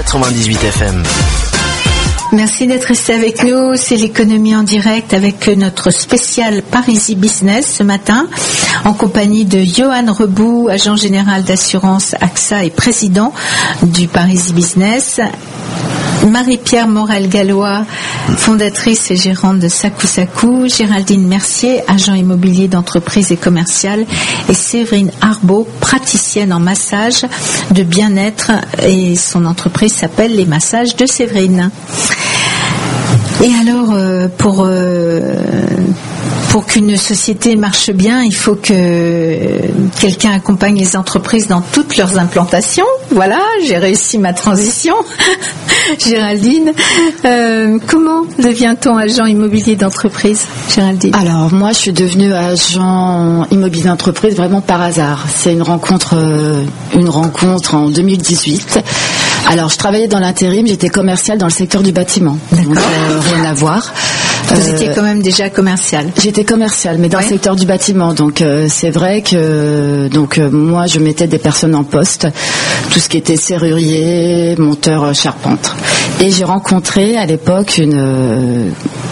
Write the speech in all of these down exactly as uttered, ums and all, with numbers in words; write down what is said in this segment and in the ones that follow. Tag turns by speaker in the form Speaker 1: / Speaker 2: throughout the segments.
Speaker 1: quatre-vingt-dix-huit F M.
Speaker 2: Merci d'être resté avec nous. C'est l'économie en direct avec notre spécial Parisis Business ce matin, en compagnie de Johan Reboux, agent général d'assurance A X A et président du Parisis Business. Marie-Pierre Morel-Gallois, fondatrice et gérante de Sakou Sakou, Géraldine Mercier, agent immobilier d'entreprise et commercial, et Séverine Arbeau, praticienne en massage de bien-être, et son entreprise s'appelle Les Massages de Séverine. Et alors, euh, pour euh, pour qu'une société marche bien, il faut que quelqu'un accompagne les entreprises dans toutes leurs implantations. Voilà, j'ai réussi ma transition. Géraldine, euh, comment devient-on agent immobilier d'entreprise, Géraldine?
Speaker 3: Alors, moi, je suis devenue agent immobilier d'entreprise vraiment par hasard. C'est une rencontre, euh, une rencontre en deux mille dix-huit. Alors, je travaillais dans l'intérim, j'étais commerciale dans le secteur du bâtiment.
Speaker 2: D'accord.
Speaker 3: Donc, euh, rien à voir.
Speaker 2: Vous
Speaker 3: Euh,
Speaker 2: étiez quand même déjà commerciale.
Speaker 3: J'étais commerciale, mais dans
Speaker 2: Ouais.
Speaker 3: le secteur du bâtiment. Donc euh, c'est vrai que donc euh, moi je mettais des personnes en poste, tout ce qui était serrurier, monteur, euh, charpente. Et j'ai rencontré à l'époque une euh,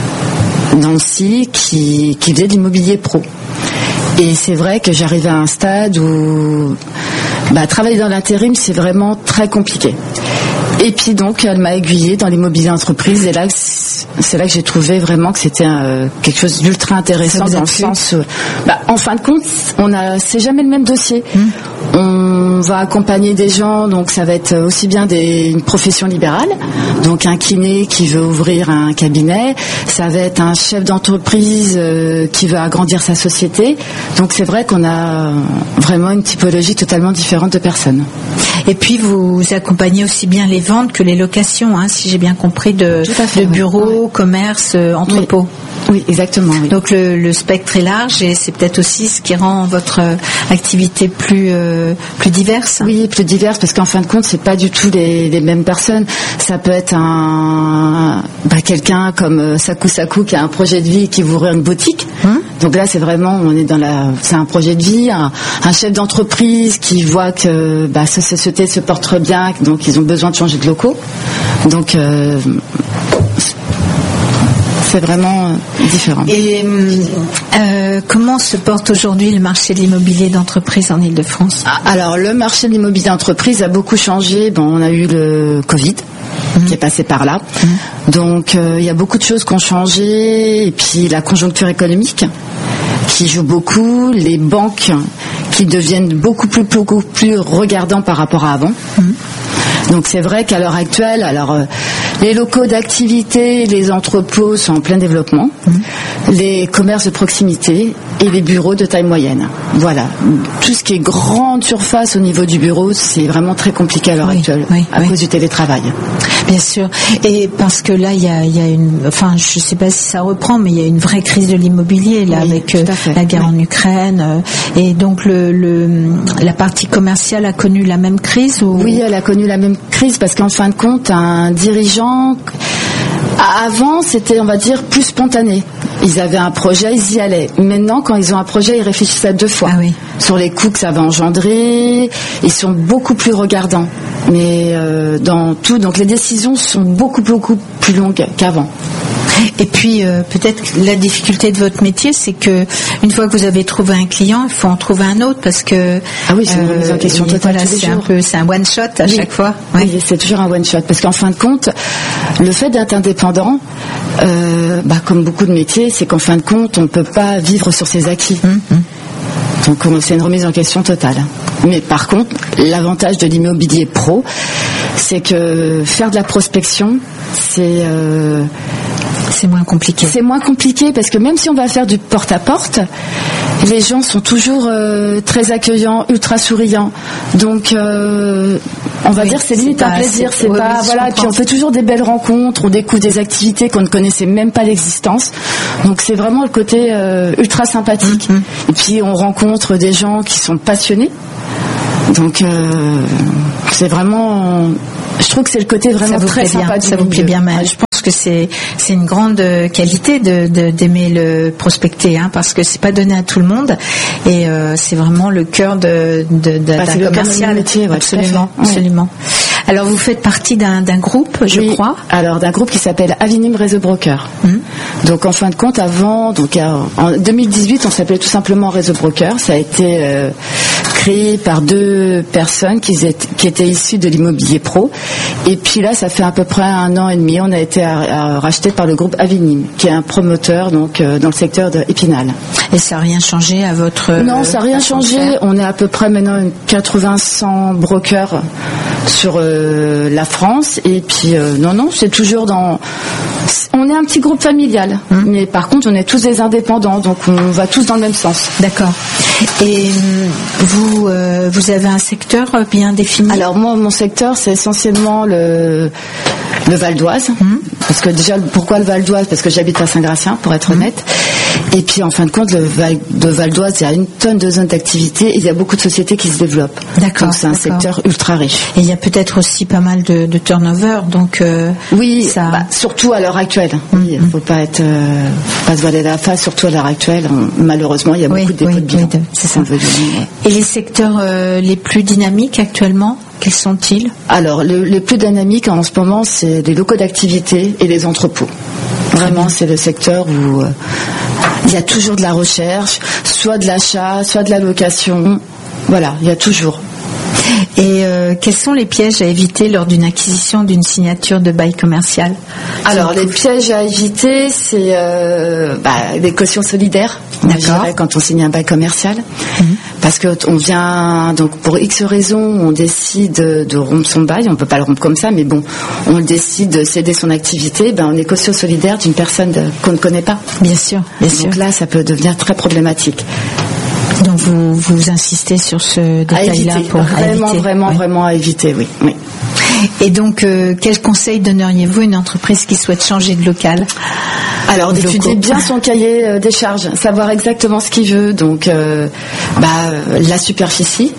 Speaker 3: Nancy qui qui faisait de l'immobilier pro. Et c'est vrai que j'arrivais à un stade où bah, travailler dans l'intérim c'est vraiment très compliqué. Et puis donc elle m'a aiguillée dans l'immobilier d'entreprise et là c'est là que j'ai trouvé vraiment que c'était euh, quelque chose d'ultra intéressant dans le sens où, bah, en fin de compte on a c'est jamais le même dossier. Mmh. On va accompagner des gens, donc ça va être aussi bien des, une profession libérale, donc un kiné qui veut ouvrir un cabinet, ça va être un chef d'entreprise euh, qui veut agrandir sa société. Donc c'est vrai qu'on a vraiment une typologie totalement différente de personnes.
Speaker 2: Et puis vous accompagnez aussi bien les ventes que les locations, hein, si j'ai bien compris, de,
Speaker 3: fait,
Speaker 2: de
Speaker 3: oui.
Speaker 2: bureaux,
Speaker 3: Ouais.
Speaker 2: commerces, euh, entrepôts.
Speaker 3: Oui, exactement. Oui.
Speaker 2: Donc le, le spectre est large et c'est peut-être aussi ce qui rend votre euh, activité plus euh, plus diverse.
Speaker 3: Oui, plus diverse parce qu'en fin de compte, c'est pas du tout les, les mêmes personnes. Ça peut être un bah, quelqu'un comme euh, Sakou Sakou qui a un projet de vie et qui veut ouvrir une boutique. Hum. Donc là, c'est vraiment, on est dans la, c'est un projet de vie. Un, un chef d'entreprise qui voit que bah, sa société se porte bien, donc ils ont besoin de changer de locaux. Donc euh, c'est vraiment différent.
Speaker 2: Et euh, comment se porte aujourd'hui le marché de l'immobilier d'entreprise en Île-de-France?
Speaker 3: Alors, le marché de l'immobilier d'entreprise a beaucoup changé. Bon, on a eu le Covid mmh. qui est passé par là. Mmh. Donc, il euh, y a beaucoup de choses qui ont changé. Et puis, la conjoncture économique qui joue beaucoup. Les banques qui deviennent beaucoup plus, beaucoup plus regardants par rapport à avant. Mmh. Donc c'est vrai qu'à l'heure actuelle, alors euh, les locaux d'activité, les entrepôts sont en plein développement, mmh. les commerces de proximité et les bureaux de taille moyenne. Voilà, tout ce qui est grande surface au niveau du bureau, c'est vraiment très compliqué à l'heure
Speaker 2: oui,
Speaker 3: actuelle
Speaker 2: oui,
Speaker 3: à
Speaker 2: oui.
Speaker 3: cause du télétravail.
Speaker 2: Bien sûr, et parce que là il y a, il y a une, enfin je sais pas si ça reprend, mais il y a une vraie crise de l'immobilier là oui, avec euh, la guerre oui. en Ukraine, euh, et donc le, le la partie commerciale a connu la même crise ou...
Speaker 3: Oui, elle a connu la même crise parce qu'en fin de compte, un dirigeant, avant c'était on va dire plus spontané. Ils avaient un projet, ils y allaient. Maintenant, quand ils ont un projet, ils réfléchissent à deux fois.
Speaker 2: Ah oui.
Speaker 3: Sur les coûts que ça va engendrer. Ils sont beaucoup plus regardants. Mais euh, dans tout, donc les décisions sont beaucoup, beaucoup plus longues qu'avant.
Speaker 2: Et puis euh, peut-être la difficulté de votre métier, c'est que une fois que vous avez trouvé un client, il faut en trouver un autre parce que
Speaker 3: ah oui, c'est une remise en question totale.
Speaker 2: Voilà, c'est un peu, c'est un one shot à
Speaker 3: oui.
Speaker 2: chaque fois.
Speaker 3: Ouais. Oui, c'est toujours un one shot parce qu'en fin de compte, le fait d'être indépendant, euh, bah, comme beaucoup de métiers, c'est qu'en fin de compte, on ne peut pas vivre sur ses acquis. Mmh. Donc c'est une remise en question totale. Mais par contre, l'avantage de l'immobilier pro, c'est que faire de la prospection, c'est euh,
Speaker 2: c'est moins compliqué.
Speaker 3: C'est moins compliqué parce que même si on va faire du porte-à-porte, les gens sont toujours euh, très accueillants, ultra souriants. Donc, euh, on va oui, dire c'est limite un plaisir. C'est, c'est ouais, pas oui, voilà. Et puis on fait toujours des belles rencontres, on découvre des activités qu'on ne connaissait même pas l'existence. Donc c'est vraiment le côté euh, ultra sympathique. Mm-hmm. Et puis on rencontre des gens qui sont passionnés. Donc euh, c'est vraiment, je trouve que c'est le côté vraiment très sympa.
Speaker 2: Ça vous plaît bien, mais je pense que c'est c'est une grande qualité de, de d'aimer le prospecter, hein, parce que c'est pas donné à tout le monde et euh, euh, c'est vraiment le cœur de, de, de
Speaker 3: bah,
Speaker 2: d'un commercial.
Speaker 3: Métier, ouais,
Speaker 2: absolument, absolument. Alors vous faites partie d'un, d'un groupe, je
Speaker 3: oui,
Speaker 2: crois.
Speaker 3: Alors d'un groupe qui s'appelle Avinim Réseau Broker. Mmh. Donc en fin de compte, avant, donc en deux mille dix-huit, on s'appelait tout simplement Réseau Broker. Ça a été euh, créé par deux personnes qui étaient, qui étaient issues de l'immobilier pro. Et puis là, ça fait à peu près un an et demi, on a été à, à, racheté par le groupe Avinim, qui est un promoteur donc euh, dans le secteur de Épinal.
Speaker 2: Et ça n'a rien changé à votre
Speaker 3: Non, ça n'a rien changé. On est à peu près maintenant quatre-vingts à cent brokers sur euh, la France. Et puis euh, non, non, c'est toujours dans. On est un petit groupe familial, hum. mais par contre, on est tous des indépendants, donc on va tous dans le même sens.
Speaker 2: D'accord. Et vous, euh, vous avez un secteur bien défini?
Speaker 3: Alors moi, mon secteur, c'est essentiellement le, le Val d'Oise. Hum. Parce que déjà, pourquoi le Val d'Oise? Parce que j'habite à Saint-Gratien, pour être hum. honnête. Et puis, en fin de compte, le Val de Val d'Oise, il y a une tonne de zones d'activité et il y a beaucoup de sociétés qui se développent.
Speaker 2: D'accord.
Speaker 3: Donc c'est un
Speaker 2: d'accord.
Speaker 3: secteur ultra riche.
Speaker 2: Et il y a peut-être aussi pas mal de, de turnover, donc. Euh,
Speaker 3: oui,
Speaker 2: ça...
Speaker 3: bah, surtout à l'heure actuelle. Oui, il ne faut pas être, euh, pas se voiler la face, surtout à l'heure actuelle. On, malheureusement, il y a beaucoup
Speaker 2: oui,
Speaker 3: de dépôts
Speaker 2: oui,
Speaker 3: de bilan.
Speaker 2: Oui, c'est ça. Dire, ouais. Et les secteurs euh, les plus dynamiques actuellement, quels sont-ils? Alors,
Speaker 3: le, les plus dynamiques en ce moment, c'est les locaux d'activité et les entrepôts. Vraiment, c'est le secteur où euh, il y a toujours de la recherche, soit de l'achat, soit de la location. Voilà, il y a toujours.
Speaker 2: Et euh, quels sont les pièges à éviter lors d'une acquisition, d'une signature de bail commercial?
Speaker 3: Alors, les pièges à éviter, c'est euh, bah, des cautions solidaires. D'accord. Quand on signe un bail commercial, mmh. parce que on vient donc pour X raisons, on décide de rompre son bail. On peut pas le rompre comme ça, mais bon, on décide de céder son activité. Ben, on est caution solidaire d'une personne de, qu'on ne connaît pas.
Speaker 2: Bien sûr, bien
Speaker 3: donc
Speaker 2: sûr.
Speaker 3: là, ça peut devenir très problématique.
Speaker 2: Donc vous, vous insistez sur ce détail-là pour
Speaker 3: vraiment,
Speaker 2: éviter.
Speaker 3: vraiment, oui. vraiment à éviter, oui. oui.
Speaker 2: Et donc, euh, quel conseil donneriez-vous à une entreprise qui souhaite changer de local?
Speaker 3: Alors, d'étudier bien son cahier euh, des charges, savoir exactement ce qu'il veut. Donc, euh, bah, la superficie,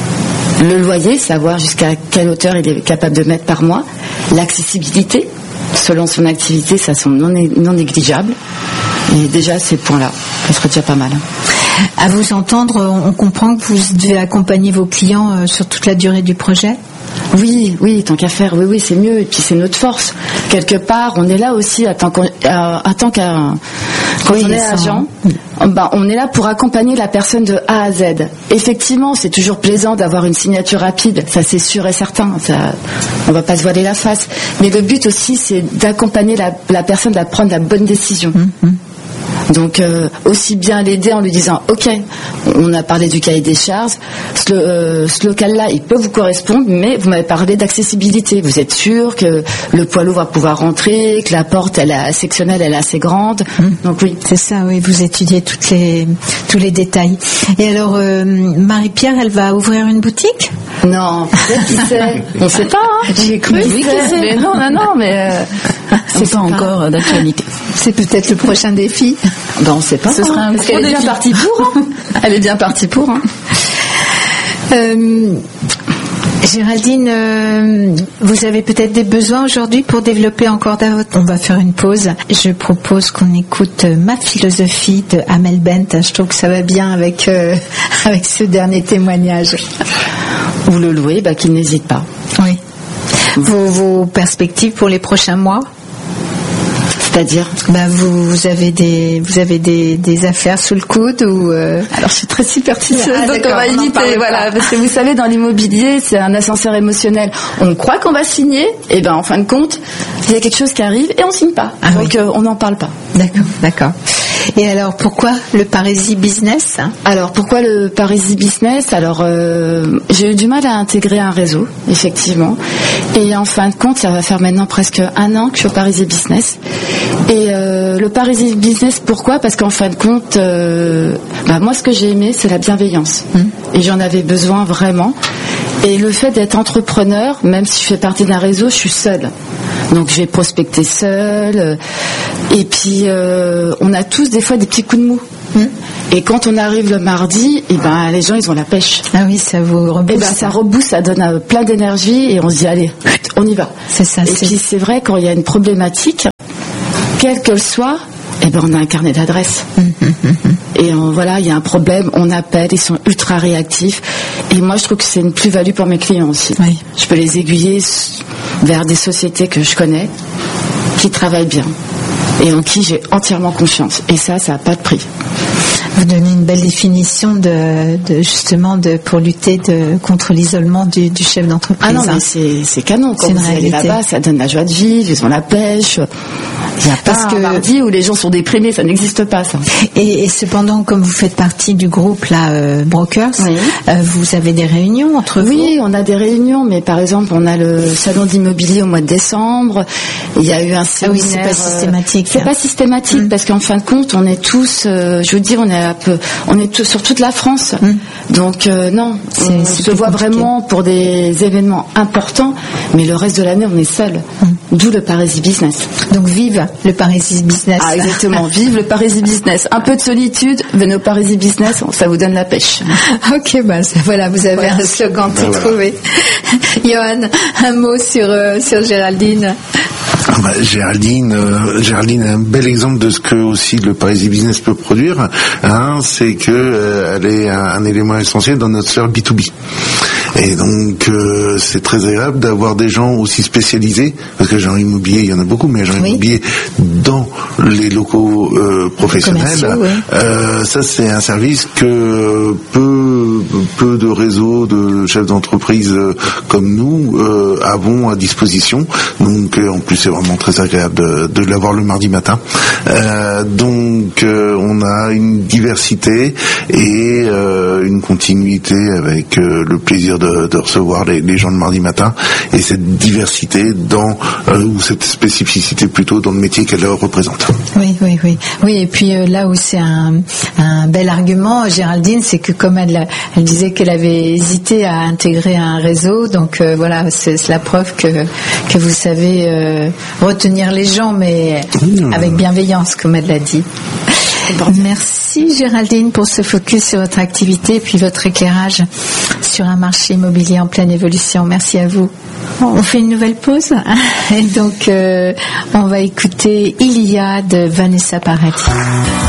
Speaker 3: le loyer, savoir jusqu'à quelle hauteur il est capable de mettre par mois, l'accessibilité, selon son activité, ça semble non, non négligeable. Et déjà, ces points-là, ça serait déjà pas mal.
Speaker 2: À vous entendre, on comprend que vous devez accompagner vos clients sur toute la durée du projet?
Speaker 3: Oui, oui, tant qu'à faire, oui, oui, c'est mieux. Et puis c'est notre force. Quelque part, on est là aussi à tant, à, à tant qu'à quand oui, on est ça, agent, hein. ben, on est là pour accompagner la personne de A à Z. Effectivement, c'est toujours plaisant d'avoir une signature rapide, ça c'est sûr et certain. Ça, on va pas se voiler la face. Mais le but aussi, c'est d'accompagner la, la personne à prendre la bonne décision. Mm-hmm. Donc euh, aussi bien l'aider en lui disant ok, on a parlé du cahier des charges, ce, euh, ce local-là il peut vous correspondre, mais vous m'avez parlé d'accessibilité. Vous êtes sûr que le poids lourd va pouvoir rentrer, que la porte elle est sectionnelle, elle est assez grande. Mmh. Donc oui,
Speaker 2: c'est ça. Oui, vous étudiez toutes les tous les détails. Et alors euh, Marie-Pierre, elle va ouvrir une boutique?
Speaker 3: Non, peut-être qui sait. On ne sait pas. Hein.
Speaker 2: J'ai cru.
Speaker 3: Oui, qui sait. Mais non, non, non, mais euh,
Speaker 2: c'est pas encore d'actualité. C'est peut-être le prochain défi.
Speaker 3: Ben, on ne sait pas.
Speaker 2: Ce sera un
Speaker 3: Parce qu'elle est bien partie pour. Hein. Elle est bien partie pour. Hein.
Speaker 2: Euh, Géraldine, euh, vous avez peut-être des besoins aujourd'hui pour développer encore davantage. On va faire une pause. Je propose qu'on écoute Ma philosophie de Amel Bent. Je trouve que ça va bien avec euh, avec ce dernier témoignage.
Speaker 3: Ou le louer, bah, qu'il n'hésite pas.
Speaker 2: Oui. Vos, vos perspectives pour les prochains mois?
Speaker 3: C'est-à-dire
Speaker 2: bah vous, vous avez des vous avez des, des affaires sous le coude ou euh...
Speaker 3: Alors je suis très superstitieuse,
Speaker 2: ah,
Speaker 3: donc on va on éviter, voilà, parce que vous savez dans l'immobilier c'est un ascenseur émotionnel. On croit qu'on va signer, et ben en fin de compte il y a quelque chose qui arrive et on signe pas. Ah, donc oui. euh, on n'en parle pas.
Speaker 2: D'accord, d'accord. Et alors pourquoi le Parisis Business?
Speaker 3: Alors pourquoi le Parisis Business? Alors euh, j'ai eu du mal à intégrer un réseau, effectivement. Et en fin de compte, ça va faire maintenant presque un an que je suis au Parisis Business. Et euh, le Parisis Business, pourquoi? Parce qu'en fin de compte, euh, bah, moi ce que j'ai aimé, c'est la bienveillance. Mmh. Et j'en avais besoin vraiment. Et le fait d'être entrepreneur, même si je fais partie d'un réseau, je suis seule. Donc je vais prospecter seule. Et puis euh, on a tous des fois des petits coups de mou. Mmh. Et quand on arrive le mardi, et ben les gens ils ont la pêche.
Speaker 2: Ah oui, ça vous rebooste.
Speaker 3: Et ben ça rebooste, ça donne euh, plein d'énergie et on se dit allez, on y va.
Speaker 2: C'est ça.
Speaker 3: Et
Speaker 2: c'est...
Speaker 3: puis c'est vrai quand il y a une problématique, quelle qu'elle soit, et ben on a un carnet d'adresses. Mmh, mmh, mmh. Et on, voilà, il y a un problème, on appelle, ils sont ultra réactifs. Et moi, je trouve que c'est une plus-value pour mes clients aussi.
Speaker 2: Oui.
Speaker 3: Je peux les aiguiller vers des sociétés que je connais, qui travaillent bien et en qui j'ai entièrement confiance. Et ça, ça n'a pas de prix.
Speaker 2: Vous donnez une belle définition de, de justement de pour lutter de, contre l'isolement du, du chef d'entreprise.
Speaker 3: Ah non, mais c'est, c'est canon. Quand
Speaker 2: c'est
Speaker 3: vous allez là-bas, ça donne la joie de vivre, ils ont la pêche. Il n'y a pas
Speaker 2: Parce
Speaker 3: un
Speaker 2: que
Speaker 3: mardi où les gens sont déprimés, ça n'existe pas, ça.
Speaker 2: Et, et cependant, comme vous faites partie du groupe là, euh, Brokers,
Speaker 3: oui.
Speaker 2: euh, vous avez des réunions entre vous?
Speaker 3: Oui, on a des réunions, mais par exemple, on a le salon d'immobilier au mois de décembre. Il y a eu un séminaire.
Speaker 2: Ah oui, c'est pas systématique.
Speaker 3: Euh, c'est pas systématique mmh. parce qu'en fin de compte, on est tous, euh, je veux dire, on est un peu, on est tous, sur toute la France. Mmh. Donc euh, non,
Speaker 2: c'est,
Speaker 3: on
Speaker 2: c'est
Speaker 3: se voit
Speaker 2: compliqué.
Speaker 3: vraiment pour des événements importants, mais le reste de l'année, on est seul. Mmh. D'où le Parisis Business.
Speaker 2: Donc vive le Parisis Business.
Speaker 3: Ah exactement, vive le Parisis Business. Un peu de solitude, venez au Parisis Business, ça vous donne la pêche.
Speaker 2: Ok, ben voilà, vous avez voilà. un slogan tout voilà. trouvé. Johan, un mot sur euh, sur Géraldine.
Speaker 1: Bah, Géraldine, euh, Géraldine est un bel exemple de ce que aussi le Parisis Business peut produire. Hein, c'est que euh, elle est un, un élément essentiel dans notre sphère B deux B. Et donc euh, c'est très agréable d'avoir des gens aussi spécialisés, parce que agents immobiliers, il y en a beaucoup, mais agents oui. immobiliers dans les locaux euh, professionnels, oui. euh, ça c'est un service que peu peu de réseaux de chefs d'entreprise euh, comme nous euh, avons à disposition. Donc euh, en plus c'est vraiment très agréable de, de l'avoir le mardi matin. Euh, donc euh, on a une diversité et euh, une continuité avec euh, le plaisir de, de recevoir les, les gens le mardi matin, et cette diversité dans euh, ou cette spécificité plutôt dans le métier qu'elle représente.
Speaker 2: Oui, oui, oui, oui. Et puis euh, là où c'est un, un bel argument, Géraldine, c'est que comme elle, elle disait qu'elle avait hésité à intégrer un réseau, donc euh, voilà, c'est, c'est la preuve que que vous savez euh, retenir les gens, mais mmh. avec bienveillance, comme elle l'a dit. Merci Géraldine pour ce focus sur votre activité et puis votre éclairage sur un marché immobilier en pleine évolution. Merci à vous. On fait une nouvelle pause et donc euh, on va écouter Ilia de Vanessa Paradis.